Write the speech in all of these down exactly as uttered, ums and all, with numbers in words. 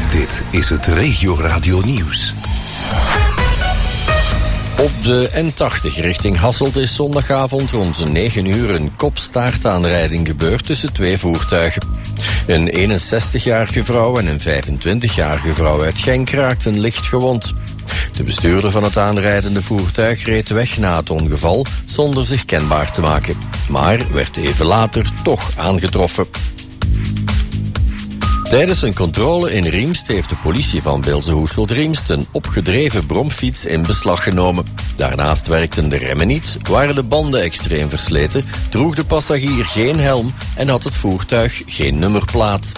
Dit is het Regio Radio Nieuws. Op de N tachtig richting Hasselt is zondagavond rond negen uur een kopstaartaanrijding gebeurd tussen twee voertuigen. Een eenenzestigjarige vrouw en een vijfentwintigjarige vrouw uit Genk raakten licht gewond. De bestuurder van het aanrijdende voertuig reed weg na het ongeval zonder zich kenbaar te maken, maar werd even later toch aangetroffen. Tijdens een controle in Riemst heeft de politie van Beelze-Hoeselt-Riemst een opgedreven bromfiets in beslag genomen. Daarnaast werkten de remmen niet, waren de banden extreem versleten, droeg de passagier geen helm en had het voertuig geen nummerplaat.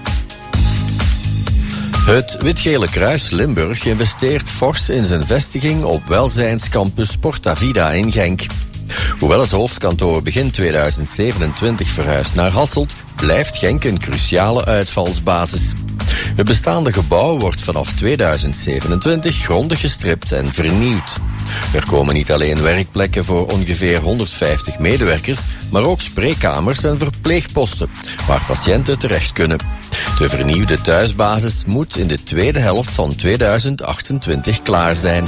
Het Wit-Gele Kruis Limburg investeert fors in zijn vestiging op welzijnscampus Porta Vida in Genk. Hoewel het hoofdkantoor begin tweeduizend zevenentwintig verhuist naar Hasselt, blijft Genk een cruciale uitvalsbasis. Het bestaande gebouw wordt vanaf tweeduizend zevenentwintig grondig gestript en vernieuwd. Er komen niet alleen werkplekken voor ongeveer honderdvijftig medewerkers, maar ook spreekkamers en verpleegposten, waar patiënten terecht kunnen. De vernieuwde thuisbasis moet in de tweede helft van tweeduizend achtentwintig klaar zijn.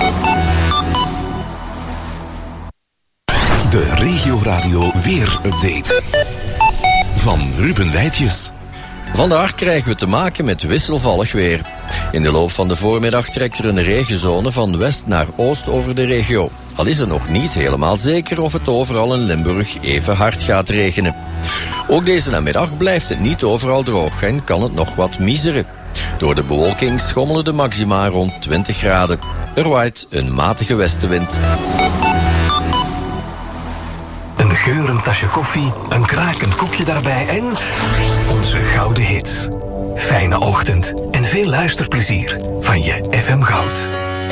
De Regio Radio Weer-update van Ruben Wijtjes. Vandaag krijgen we te maken met wisselvallig weer. In de loop van de voormiddag trekt er een regenzone van west naar oost over de regio. Al is het nog niet helemaal zeker of het overal in Limburg even hard gaat regenen. Ook deze namiddag blijft het niet overal droog en kan het nog wat miseren. Door de bewolking schommelen de maxima rond twintig graden. Er waait een matige westenwind. Een geurend tasje koffie, een krakend koekje daarbij en onze gouden hits. Fijne ochtend en veel luisterplezier van je F M Goud.